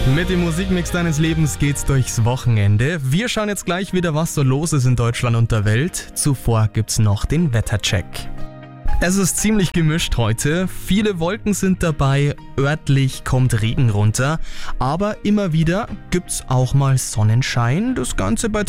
Mit dem Musikmix deines Lebens geht's durchs Wochenende. Wir schauen jetzt gleich wieder, was so los ist in Deutschland und der Welt. Zuvor gibt's noch den Wettercheck. Es ist ziemlich gemischt heute. Viele Wolken sind dabei, örtlich kommt Regen runter. Aber immer wieder gibt's auch mal Sonnenschein. Das Ganze bei